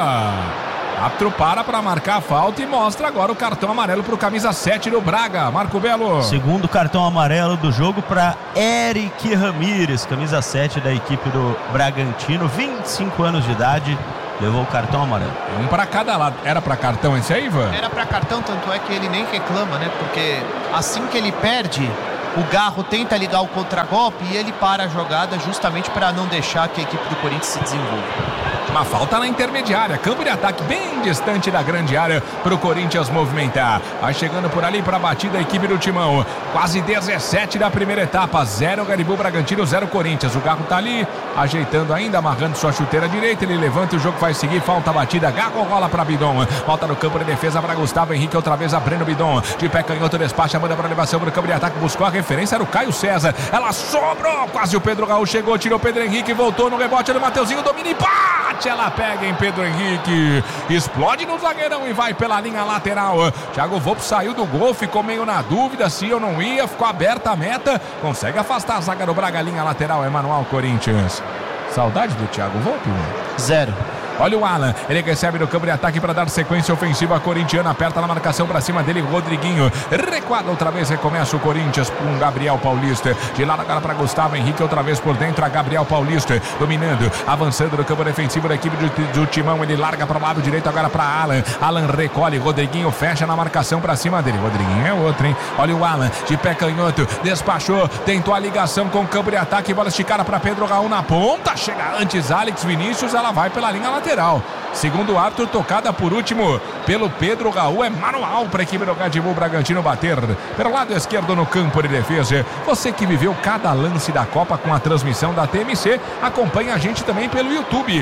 Árbitro para marcar a falta e mostra agora o cartão amarelo para o camisa 7 do Braga, Marco Belo. Segundo cartão amarelo do jogo para Eric Ramírez, camisa 7 da equipe do Bragantino, 25 anos de idade, levou o cartão amarelo. Um para cada lado. Era para cartão esse aí, Ivan? Era para cartão, tanto é que ele nem reclama, né? Porque assim que ele perde, o Garro tenta ligar o contragolpe e ele para a jogada justamente para não deixar que a equipe do Corinthians se desenvolva. Uma falta na intermediária, campo de ataque bem distante da grande área para o Corinthians movimentar. Vai chegando por ali para a batida a equipe do Timão. Quase 17 da primeira etapa, 0 Red Bull Bragantino, 0 Corinthians. O Garro tá ali, ajeitando ainda, amarrando sua chuteira direita. Ele levanta e o jogo vai seguir, falta batida. Garro rola para Bidon, volta no campo de defesa para Gustavo Henrique, outra vez abrindo Bidon. De pé canhoto, despacha, manda para elevação para o campo de ataque. Buscou a referência, era o Caio César. Ela sobrou, quase o Pedro Raul chegou, tirou o Pedro Henrique, voltou no rebote do Mateuzinho, domina e bate. Ela pega em Pedro Henrique, explode no zagueirão e vai pela linha lateral. Thiago Volpe saiu do gol, ficou meio na dúvida se eu não ia, ficou aberta a meta, consegue afastar a zaga do Braga, linha lateral, é manual Corinthians. Saudade do Thiago Volpe? 0. Olha o Alan, ele recebe no campo de ataque para dar sequência ofensiva corintiana, aperta na marcação para cima dele, Rodriguinho, recuada outra vez, recomeça o Corinthians com Gabriel Paulista, de lado agora para Gustavo Henrique, outra vez por dentro a Gabriel Paulista, dominando, avançando no campo defensivo da equipe do Timão, ele larga para o lado direito agora para Alan recolhe, Rodriguinho fecha na marcação para cima dele, Rodriguinho é outro, hein? Olha o Alan, de pé canhoto, despachou, tentou a ligação com o campo de ataque, bola esticada para Pedro Raul na ponta, chega antes Alex Vinícius, ela vai pela linha lateral. Segundo o árbitro, tocada por último pelo Pedro Raul, é manual para a equipe do Red Bull Bragantino bater pelo lado esquerdo no campo de defesa. Você que viveu cada lance da Copa com a transmissão da TMC, acompanha a gente também pelo YouTube,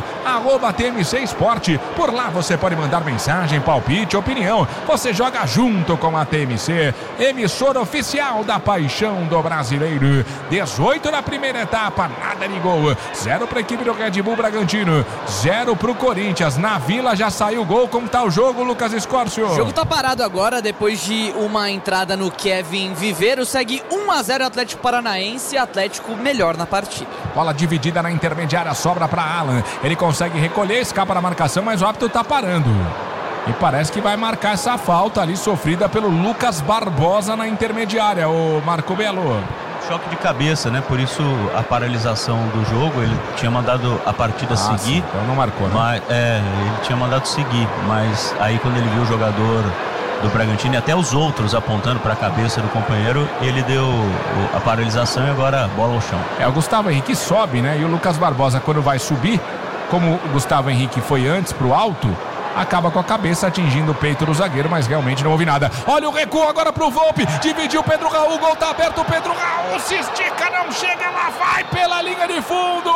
@TMC Esporte. Por lá você pode mandar mensagem, palpite, opinião. Você joga junto com a TMC, emissora oficial da paixão do brasileiro. 18 na primeira etapa, nada de gol. 0 para a equipe do Red Bull Bragantino, 0 para o Corinthians. Na Vila já saiu o gol. Como tá o jogo, Lucas Escórcio? O jogo tá parado agora depois de uma entrada no Kevin Viveiro. Segue 1-0 Atlético Paranaense, Atlético melhor na partida. Bola dividida na intermediária, sobra para Alan. Ele consegue recolher, escapa da marcação, mas o árbitro tá parando. E parece que vai marcar essa falta ali sofrida pelo Lucas Barbosa na intermediária, o Marco Belo. Choque de cabeça, né? Por isso a paralisação do jogo, ele tinha mandado a partida seguir. Então não marcou, né? Mas, ele tinha mandado seguir, mas aí quando ele viu o jogador do Bragantino e até os outros apontando para a cabeça do companheiro, ele deu a paralisação e agora bola ao chão. O Gustavo Henrique sobe, né? E o Lucas Barbosa, quando vai subir, como o Gustavo Henrique foi antes pro alto, acaba com a cabeça atingindo o peito do zagueiro, mas realmente não houve nada. Olha o recuo agora pro Volpe, dividiu o Pedro Raul, o gol tá aberto, o Pedro Raul se estica, não chega, lá vai pela linha de fundo.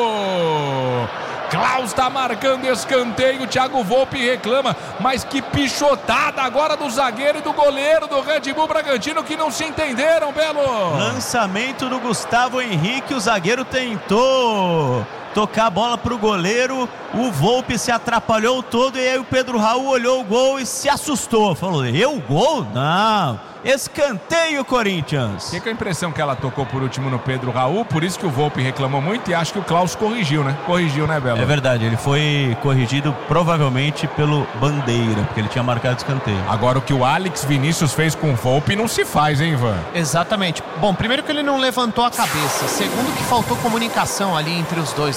Klaus tá marcando escanteio, Thiago Volpe reclama, mas que pichotada agora do zagueiro e do goleiro do Red Bull Bragantino que não se entenderam, Belo. Lançamento do Gustavo Henrique, o zagueiro tentou tocar a bola pro goleiro, o Volpe se atrapalhou todo e aí o Pedro Raul olhou o gol e se assustou, falou, eu gol? Não, escanteio Corinthians. Fica a impressão que ela tocou por último no Pedro Raul, por isso que o Volpe reclamou muito e acho que o Klaus corrigiu, né? Corrigiu, né, Belo? É verdade, ele foi corrigido provavelmente pelo Bandeira, porque ele tinha marcado escanteio. Agora o que o Alex Vinícius fez com o Volpe não se faz, hein, Ivan? Exatamente. Bom, primeiro que ele não levantou a cabeça, segundo que faltou comunicação ali entre os dois,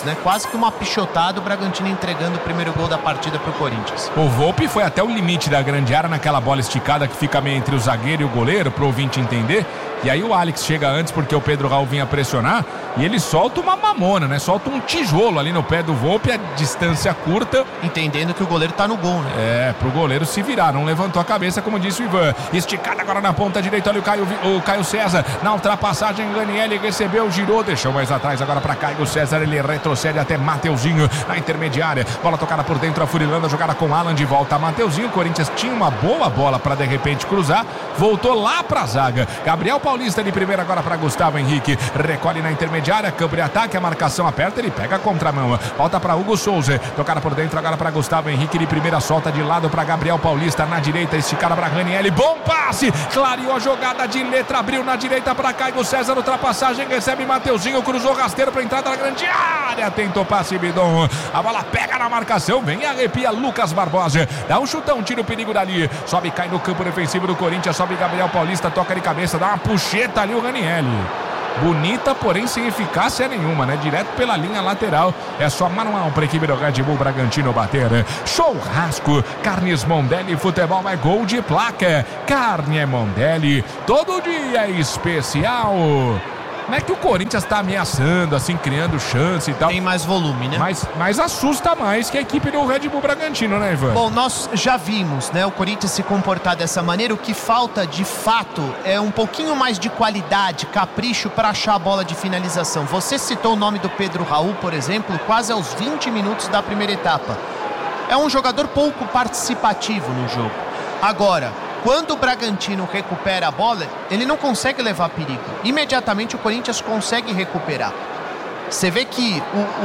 Volpes, né? Quase que uma pichotada, o Bragantino entregando o primeiro gol da partida pro Corinthians. O Volpe foi até o limite da grande área naquela bola esticada que fica meio entre o zagueiro e o goleiro, pro ouvinte entender. E aí o Alex chega antes porque o Pedro Raul vinha pressionar e ele solta uma mamona, né? Solta um tijolo ali no pé do Volpe, a distância curta. Entendendo que o goleiro tá no gol, né? É, pro goleiro se virar, não levantou a cabeça, como disse o Ivan. Esticada agora na ponta direita, olha o Caio César. Na ultrapassagem, Ranieri recebeu, girou, deixou mais atrás agora pra Caio César. Ele retrocede até Mateuzinho na intermediária. Bola tocada por dentro, afurilando a jogada com Alan de volta a Mateuzinho. O Corinthians tinha uma boa bola pra de repente cruzar. Voltou lá pra zaga. Gabriel Paulista de primeira agora para Gustavo Henrique. Recolhe na intermediária, campo de ataque, a marcação aperta, ele pega a contramão. Volta para Hugo Souza. Tocada por dentro agora para Gustavo Henrique. De primeira solta de lado para Gabriel Paulista. Na direita, esticada para Ranieri. Bom passe! Clareou a jogada de letra, abriu na direita para Caio César. Ultrapassagem, recebe Mateuzinho. Cruzou rasteiro para entrada na grande área. Tentou passe Bidon. A bola pega na marcação. Vem e arrepia Lucas Barbosa. Dá um chutão, tira o perigo dali. Sobe, cai no campo defensivo do Corinthians. Sobe Gabriel Paulista, toca de cabeça, dá uma puxeta ali o Ranieri. Bonita, porém sem eficácia nenhuma, né? Direto pela linha lateral. É só manual para a equipe do Red Bull Bragantino bater. Churrasco, Carnes Mondelli, futebol é gol de placa. Carne é Mondelli, todo dia é especial. Não é que o Corinthians está ameaçando, assim, criando chance e tal. Tem mais volume, né? Mas assusta mais que a equipe do Red Bull Bragantino, né, Ivan? Bom, nós já vimos, né, o Corinthians se comportar dessa maneira. O que falta, de fato, é um pouquinho mais de qualidade, capricho para achar a bola de finalização. Você citou o nome do Pedro Raul, por exemplo, quase aos 20 minutos da primeira etapa. É um jogador pouco participativo no jogo. Agora, quando o Bragantino recupera a bola, ele não consegue levar perigo. Imediatamente o Corinthians consegue recuperar. Você vê que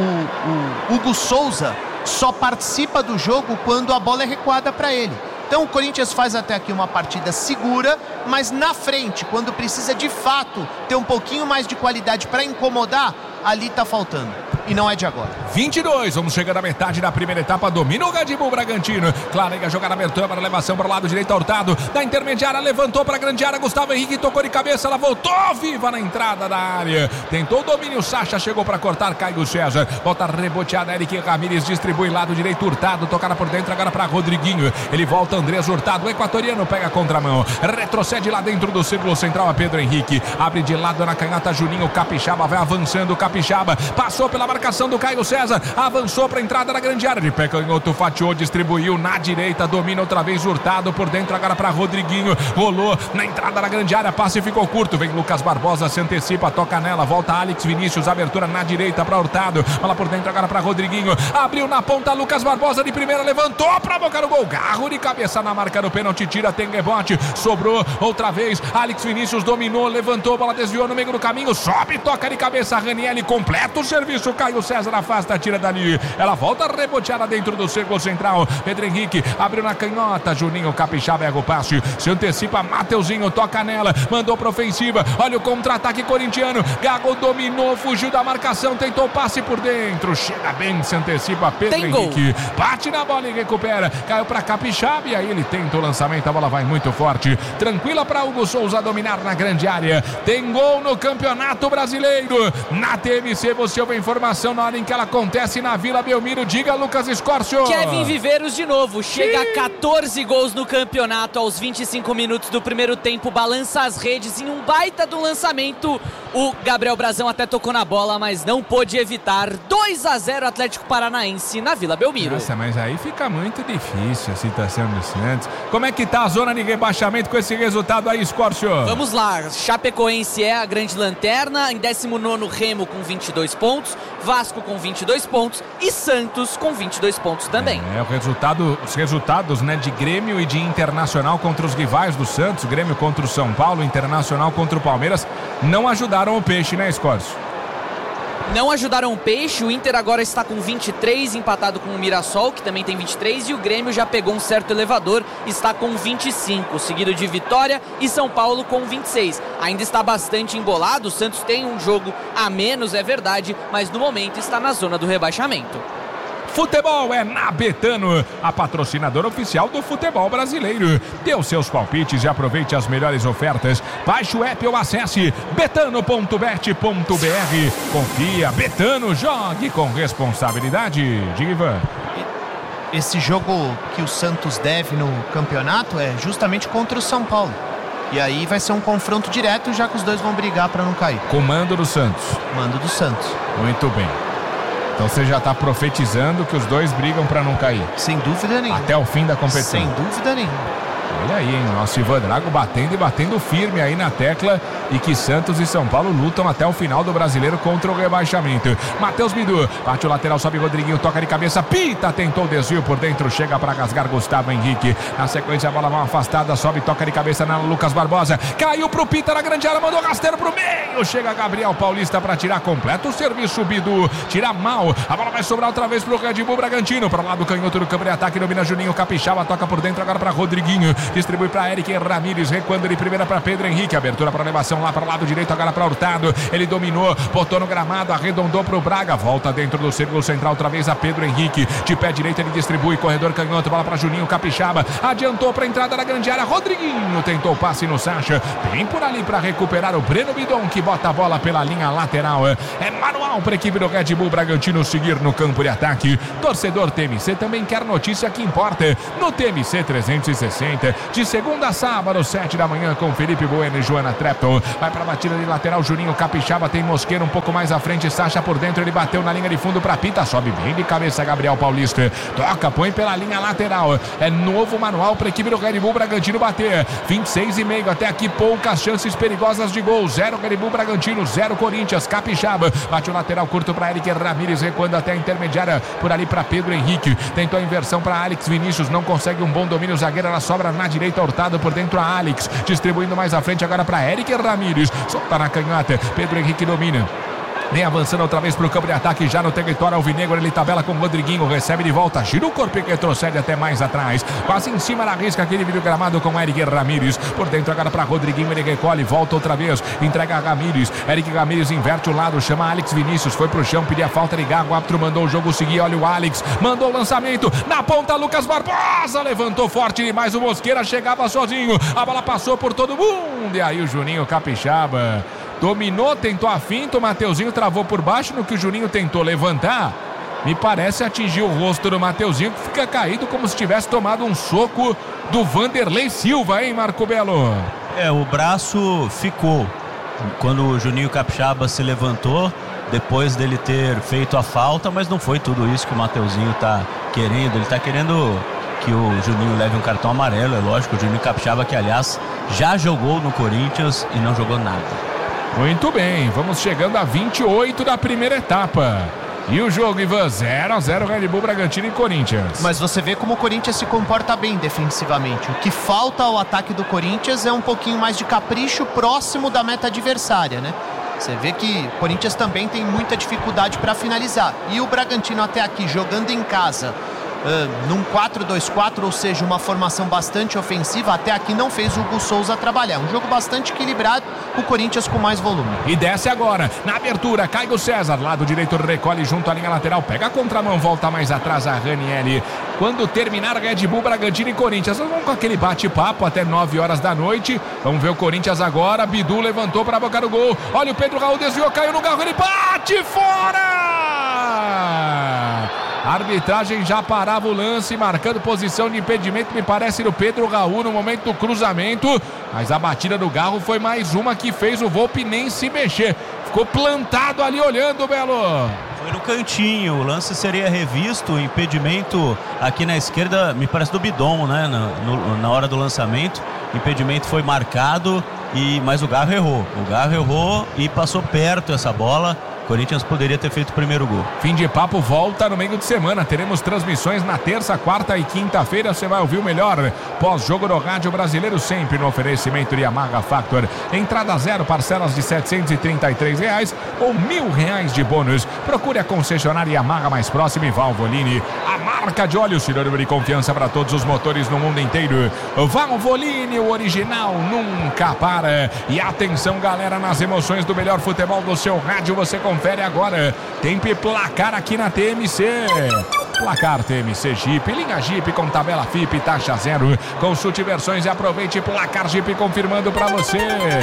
o Hugo Souza só participa do jogo quando a bola é recuada para ele. Então o Corinthians faz até aqui uma partida segura, mas na frente, quando precisa de fato ter um pouquinho mais de qualidade para incomodar, ali tá faltando. E não é de agora. 22, vamos chegar à metade da primeira etapa. Domina o Red Bull Bragantino. Clareia a jogada, abertura para a elevação para o lado direito, Hurtado. Da intermediária, levantou para a grande área. Gustavo Henrique tocou de cabeça, ela voltou viva na entrada da área. Tentou o domínio, Sacha chegou para cortar, Caio César. Volta reboteada, Eric Ramírez distribui lado direito, Hurtado. Tocada por dentro agora para Rodriguinho. Ele volta, Andrés Hurtado, o equatoriano pega a contramão. Retrocede lá dentro do círculo central a Pedro Henrique. Abre de lado na canhota, Juninho Capixaba vai avançando, Capixaba passou pela marcação do Caio César, avançou para a entrada da grande área, de pé canhoto, fatiou, distribuiu na direita, domina outra vez Hurtado, por dentro agora para Rodriguinho, rolou na entrada da grande área, passe ficou curto, vem Lucas Barbosa, se antecipa, toca nela, volta Alex Vinícius, abertura na direita para Hurtado, bola por dentro agora para Rodriguinho, abriu na ponta, Lucas Barbosa de primeira, levantou para bocar o gol, garro de cabeça na marca do pênalti, tira, tem rebote, sobrou outra vez, Alex Vinícius dominou, levantou, bola desviou no meio do caminho, sobe, toca de cabeça, Ranieri completa o serviço, Caio César afasta, tira dali, ela volta reboteada dentro do círculo central, Pedro Henrique abriu na canhota, Juninho Capixaba erra o passe, se antecipa, Mateuzinho toca nela, mandou pra ofensiva, olha o contra-ataque corintiano, Gago dominou, fugiu da marcação, tentou passe por dentro, chega bem, se antecipa, Pedro Henrique, bate na bola e recupera, caiu pra Capixaba e aí ele tenta o lançamento, a bola vai muito forte, tranquila pra Hugo Souza dominar na grande área, tem gol no Campeonato Brasileiro, na TMC você ouve a informação na hora em que ela acontece na Vila Belmiro. Diga, Lucas Escorcio. Kevin Viveiros de novo. Chega a 14 gols no campeonato aos 25 minutos do primeiro tempo. Balança as redes em um baita do lançamento. O Gabriel Brazão até tocou na bola, mas não pôde evitar. 2-0 Atlético Paranaense na Vila Belmiro. Nossa, mas aí fica muito difícil a situação do Santos. Como é que tá a zona de rebaixamento com esse resultado aí, Escorcio? Vamos lá. Chapecoense é a grande lanterna. Em 19º, Remo com 22 pontos. Vasco com 22 pontos e Santos com 22 pontos também. Os resultados, né, de Grêmio e de Internacional contra os rivais do Santos, Grêmio contra o São Paulo, Internacional contra o Palmeiras, não ajudaram o Peixe, né, Escorcio? Não ajudaram o Peixe, o Inter agora está com 23, empatado com o Mirassol, que também tem 23, e o Grêmio já pegou um certo elevador, está com 25, seguido de Vitória e São Paulo com 26. Ainda está bastante embolado, o Santos tem um jogo a menos, é verdade, mas no momento está na zona do rebaixamento. Futebol é na Betano, a patrocinadora oficial do futebol brasileiro. Dê os seus palpites e aproveite as melhores ofertas. Baixe o app ou acesse betano.bet.br. Confia, Betano, jogue com responsabilidade. Diga, Ivan. Esse jogo que o Santos deve no campeonato é justamente contra o São Paulo. E aí vai ser um confronto direto, já que os dois vão brigar para não cair. Comando do Santos. Mando do Santos. Muito bem. Então você já está profetizando que os dois brigam para não cair. Sem dúvida nenhuma. Até o fim da competição. Sem dúvida nenhuma. Olha aí, hein? Nosso Ivan Drago batendo e batendo firme aí na tecla, e que Santos e São Paulo lutam até o final do Brasileiro contra o rebaixamento. Matheus Bidu, bate o lateral, sobe Rodriguinho, toca de cabeça, pita, tentou o desvio por dentro, chega para rasgar Gustavo Henrique. Na sequência, a bola mal afastada, sobe, toca de cabeça na Lucas Barbosa, caiu pro Pita na grande área, mandou rasteiro pro meio, chega Gabriel Paulista para tirar completo o serviço. Bidu tira mal, a bola vai sobrar outra vez pro Red Bull Bragantino, para lá do canhoto do campo de ataque, domina Juninho Capixaba, toca por dentro agora para Rodriguinho, distribui para Eric Ramírez, recuando de primeira para Pedro Henrique, abertura para elevação lá para o lado direito, agora para Hurtado, ele dominou, botou no gramado, arredondou para o Braga, volta dentro do círculo central, outra vez a Pedro Henrique, de pé direito ele distribui, corredor canhoto, bola para Juninho Capixaba, adiantou para a entrada da grande área, Rodriguinho tentou o passe no Sacha, vem por ali para recuperar o Breno Bidon, que bota a bola pela linha lateral, é manual para a equipe do Red Bull Bragantino seguir no campo de ataque. Torcedor TMC também quer notícia que importa, no TMC 360, de segunda a sábado, 7 da manhã, com Felipe Bueno e Joana Trepton. Vai para a batida de lateral, Juninho Capixaba, tem Mosqueira um pouco mais à frente, Sacha por dentro, ele bateu na linha de fundo para Pita, sobe bem de cabeça Gabriel Paulista, toca, põe pela linha lateral, é novo manual para a equipe do Red Bull Bragantino bater, 26,5, até aqui poucas chances perigosas de gol, 0 Red Bull Bragantino, 0 Corinthians. Capixaba, bate o lateral curto para Eric Ramírez, recuando até a intermediária, por ali para Pedro Henrique, tentou a inversão para Alex Vinícius, não consegue um bom domínio, zagueiro, ela sobra na direita, Hurtado por dentro a Alex, distribuindo mais à frente agora para Eric Ramírez, solta na canhota, Pedro Henrique domina. Vem avançando outra vez para o campo de ataque, já no território alvinegro, ele tabela com o Rodriguinho, recebe de volta, gira o corpo e retrocede até mais atrás, quase em cima da risca, aquele vídeo gramado com Eric Ramírez, por dentro agora para Rodriguinho, ele recolhe, volta outra vez, entrega a Ramírez, Eric Ramírez inverte o lado, chama Alex Vinícius, foi pro chão, pedia falta de garra, o árbitro mandou o jogo seguir, olha o Alex, mandou o lançamento, na ponta Lucas Barbosa, levantou forte demais, o Mosqueira chegava sozinho, a bola passou por todo mundo, e aí o Juninho Capixaba dominou, tentou a finta, o Mateuzinho travou por baixo, no que o Juninho tentou levantar, me parece atingir o rosto do Mateuzinho, que fica caído como se tivesse tomado um soco do Vanderlei Silva, hein, Marco Belo? O braço ficou quando o Juninho Capixaba se levantou, depois dele ter feito a falta, mas não foi tudo isso que o Mateuzinho tá querendo, ele tá querendo que o Juninho leve um cartão amarelo, é lógico, o Juninho Capixaba, que aliás já jogou no Corinthians e não jogou nada. Muito bem, vamos chegando a 28 da primeira etapa. E o jogo, Ivan, 0-0 Red Bull Bragantino e Corinthians. Mas você vê como o Corinthians se comporta bem defensivamente. O que falta ao ataque do Corinthians é um pouquinho mais de capricho próximo da meta adversária, né? Você vê que o Corinthians também tem muita dificuldade para finalizar. E o Bragantino até aqui, jogando em casa, num 4-2-4, ou seja, uma formação bastante ofensiva, até aqui não fez o Hugo Souza trabalhar. Um jogo bastante equilibrado, o Corinthians com mais volume. E desce agora, na abertura, Caio César, lado direito, recolhe junto à linha lateral, pega a contramão, volta mais atrás a Ranieri. Quando terminar Red Bull, Bragantino e Corinthians, vamos com aquele bate-papo até 9 horas da noite. Vamos ver o Corinthians agora, Bidu levantou para a boca do gol, olha o Pedro Raul, desviou, caiu no garro, ele bate fora! A arbitragem já parava o lance, marcando posição de impedimento, me parece, do Pedro Raul no momento do cruzamento, mas a batida do Garro foi mais uma que fez o Volpi nem se mexer, ficou plantado ali olhando, Belo. Foi no cantinho, o lance seria revisto, o impedimento aqui na esquerda, me parece do Bidon, né, na hora do lançamento, o impedimento foi marcado, mas o Garro errou e passou perto essa bola. Corinthians poderia ter feito o primeiro gol. Fim de papo volta no meio de semana. Teremos transmissões na terça, quarta e quinta-feira. Você vai ouvir o melhor pós-jogo do Rádio Brasileiro, sempre no oferecimento de Yamaha Factor. Entrada zero, parcelas de R$733 ou R$1.000 de bônus. Procure a concessionária Yamaha mais próxima e Valvoline, a marca de óleo sinônimo de confiança para todos os motores no mundo inteiro. Valvoline, o original nunca para. E atenção, galera, nas emoções do melhor futebol do seu rádio, você confere agora. Tempo e placar aqui na TMC. Placar TMC Jeep, linha Jeep com tabela FIP, taxa zero. Consulte versões e aproveite. Placar Jeep confirmando para você.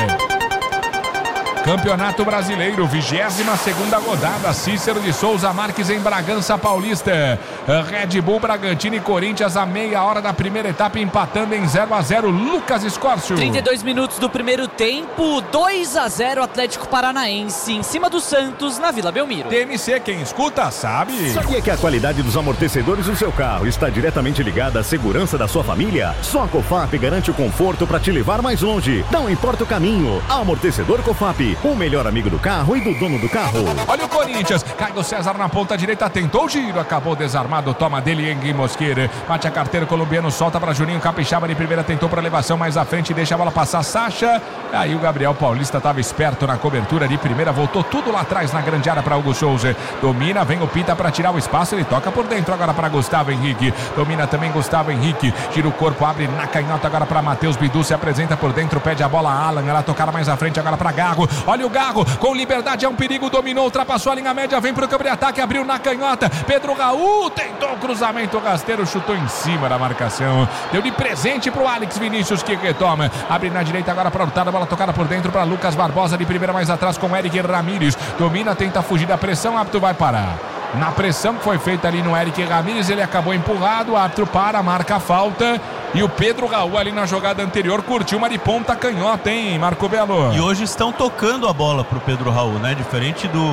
Campeonato Brasileiro, 22ª rodada, Cícero de Souza Marques em Bragança Paulista. Red Bull, Bragantino e Corinthians a meia hora da primeira etapa, empatando em 0-0. Lucas Escórcio. 32 minutos do primeiro tempo, 2-0 Atlético Paranaense em cima do Santos na Vila Belmiro. TMC, quem escuta sabe. Sabia que a qualidade dos amortecedores do seu carro está diretamente ligada à segurança da sua família? Só a Cofap garante o conforto para te levar mais longe. Não importa o caminho. Amortecedor Cofap, o melhor amigo do carro e do dono do carro. Olha o Corinthians, Caio César na ponta direita, tentou o giro, acabou desarmado, toma dele Engui Mosqueira, bate a carteira, colombiano solta para Juninho Capixaba de primeira, tentou para elevação mais à frente, deixa a bola passar Sacha, aí o Gabriel Paulista estava esperto na cobertura de primeira, voltou tudo lá atrás na grande área para Hugo Souza, domina, vem o Pita para tirar o espaço, ele toca por dentro agora para Gustavo Henrique, domina também Gustavo Henrique, tira o corpo, abre na canhota agora para Matheus Bidu, se apresenta por dentro, pede a bola a Alan, ela tocada mais à frente agora para Garro, olha o Garro, com liberdade, é um perigo, dominou, ultrapassou a linha média, vem pro campo de ataque, abriu na canhota, Pedro Raul tentou o cruzamento, o rasteiro chutou em cima da marcação, deu de presente pro Alex Vinícius que retoma, abre na direita agora para Hurtado, bola tocada por dentro para Lucas Barbosa, de primeira mais atrás com Eric Ramírez, domina, tenta fugir da pressão, o árbitro vai parar. Na pressão que foi feita ali no Eric Ramírez, ele acabou empurrado, o árbitro para, marca a falta. E o Pedro Raul ali na jogada anterior curtiu uma de ponta canhota, hein, Marco Belo? E hoje estão tocando a bola pro Pedro Raul, né? Diferente do